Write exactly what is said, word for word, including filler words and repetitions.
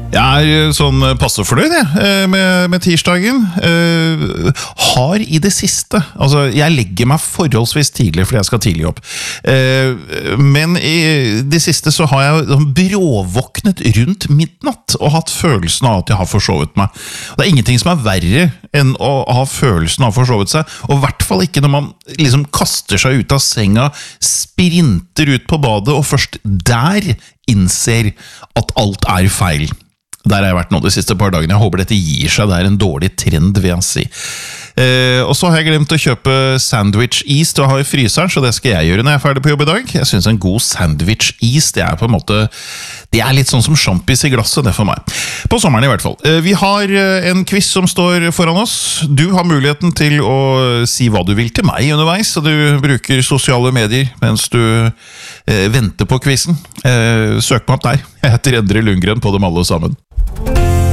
Jeg er sånn passe fornøyd jeg, med, med tirsdagen. Uh, har i det siste, altså jeg legger meg forholdsvis tidlig fordi jeg skal tidlig opp. Uh, men i det siste så har jeg sånn bråvåknet rundt midnatt og hatt følelsen av at jeg har forsovet meg. Det er ingenting som er verre enn å ha følelsen av forsovet seg, og i hvert fall ikke når man liksom kaster seg ut av senga, sprinter ut på badet og først der innser at alt er feil. Der har jeg vært nå de siste par dagene. Jeg håper dette gir seg. Det er en dårlig trend, vil jeg si. Eh, og så har jeg glemt å kjøpe sandwich-is til å ha i fryseren, så det skal jeg gjøre når jeg er ferdig på jobb i dag. Jeg synes en god sandwich-is, det er på en måte, det er litt sånn som sjampis i glasset, det for meg. På sommeren i hvert fall. Eh, vi har en quiz som står foran oss. Du har muligheten til å si hva du vil til meg underveis, og du bruker sosiale medier mens du eh, venter på quizen. Eh, søk meg opp der. Jeg heter Endre Lundgren på dem alle sammen.